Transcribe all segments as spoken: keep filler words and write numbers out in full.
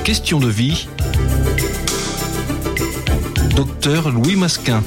Question de vie. Docteur Louis Masquin.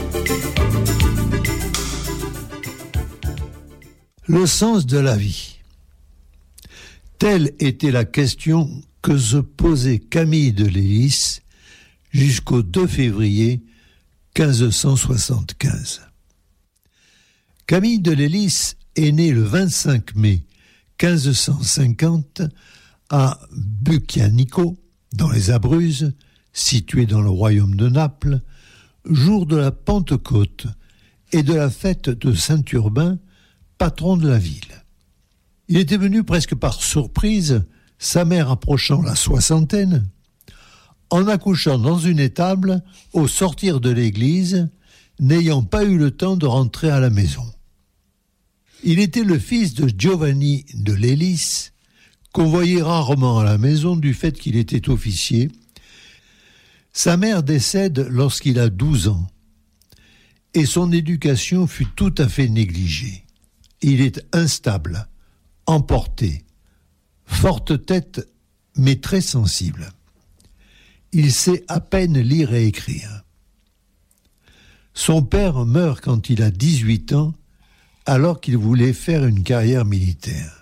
Le sens de la vie. Telle était la question que se posait Camille de Lélis jusqu'au deux février quinze cent soixante-quinze. Camille de Lélis est né le vingt-cinq mai quinze cent cinquante à Bucanico, dans les Abruzzes, situé dans le royaume de Naples, jour de la Pentecôte et de la fête de Saint-Urbain, patron de la ville. Il était venu presque par surprise, sa mère approchant la soixantaine, en accouchant dans une étable au sortir de l'église, n'ayant pas eu le temps de rentrer à la maison. Il était le fils de Giovanni de Lélis, qu'on voyait rarement à la maison du fait qu'il était officier. Sa mère décède lorsqu'il a douze ans, et son éducation fut tout à fait négligée. Il est instable, emporté, forte tête, mais très sensible. Il sait à peine lire et écrire. Son père meurt quand il a dix-huit ans, alors qu'il voulait faire une carrière militaire.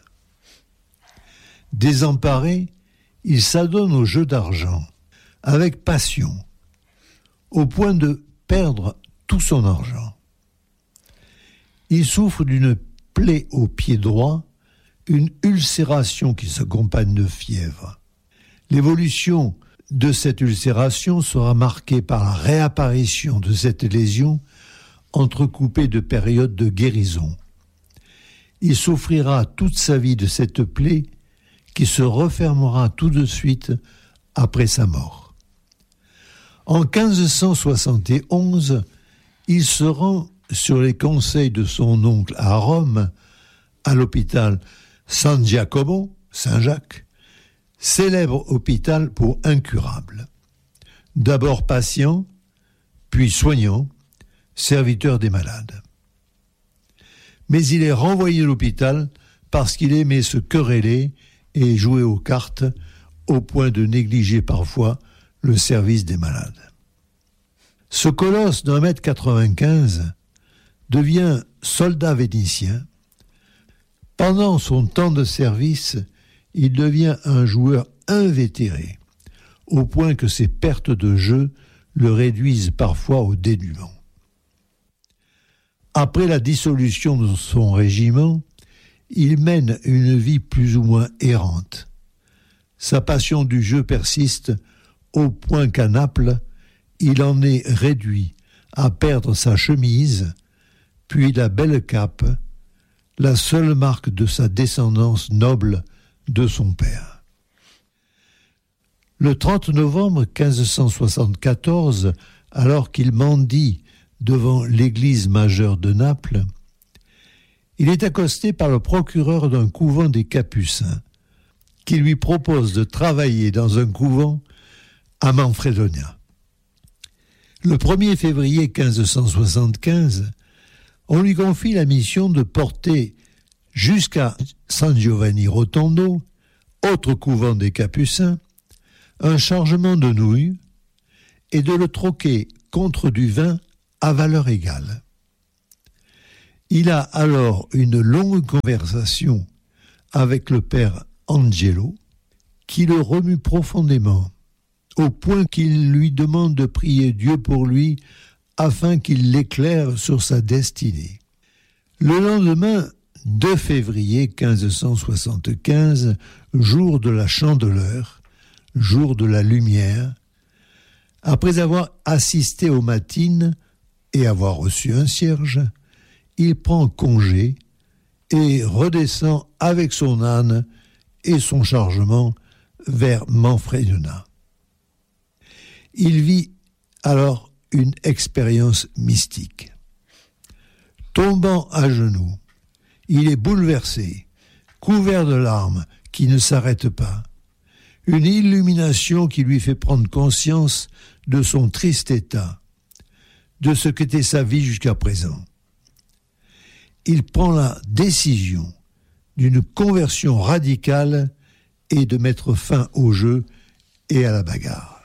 Désemparé, il s'adonne au jeu d'argent, avec passion, au point de perdre tout son argent. Il souffre d'une plaie au pied droit, une ulcération qui s'accompagne de fièvre. L'évolution de cette ulcération sera marquée par la réapparition de cette lésion entrecoupée de périodes de guérison. Il souffrira toute sa vie de cette plaie qui se refermera tout de suite après sa mort. En quinze cent soixante et onze, il se rend sur les conseils de son oncle à Rome, à l'hôpital San Giacomo, Saint-Jacques, célèbre hôpital pour incurables. D'abord patient, puis soignant, serviteur des malades. Mais il est renvoyé de l'hôpital parce qu'il aimait se quereller et jouer aux cartes au point de négliger parfois le service des malades. Ce colosse d'un mètre quatre-vingt-quinze devient soldat vénitien. Pendant son temps de service, il devient un joueur invétéré, au point que ses pertes de jeu le réduisent parfois au dénuement. Après la dissolution de son régiment, il mène une vie plus ou moins errante. Sa passion du jeu persiste au point qu'à Naples, il en est réduit à perdre sa chemise, puis la belle cape, la seule marque de sa descendance noble de son père. Le trente novembre quinze cent soixante-quatorze, alors qu'il mendie devant l'église majeure de Naples, il est accosté par le procureur d'un couvent des Capucins, qui lui propose de travailler dans un couvent à Manfredonia. Le premier février quinze cent soixante-quinze, on lui confie la mission de porter jusqu'à San Giovanni Rotondo, autre couvent des Capucins, un chargement de nouilles et de le troquer contre du vin à valeur égale. Il a alors une longue conversation avec le père Angelo, qui le remue profondément, au point qu'il lui demande de prier Dieu pour lui afin qu'il l'éclaire sur sa destinée. Le lendemain, deux février quinze cent soixante-quinze, jour de la Chandeleur, jour de la lumière, après avoir assisté aux matines et avoir reçu un cierge, il prend congé et redescend avec son âne et son chargement vers Manfredonia. Il vit alors une expérience mystique. Tombant à genoux, il est bouleversé, couvert de larmes qui ne s'arrêtent pas. Une illumination qui lui fait prendre conscience de son triste état, de ce qu'était sa vie jusqu'à présent. Il prend la décision d'une conversion radicale et de mettre fin au jeu et à la bagarre.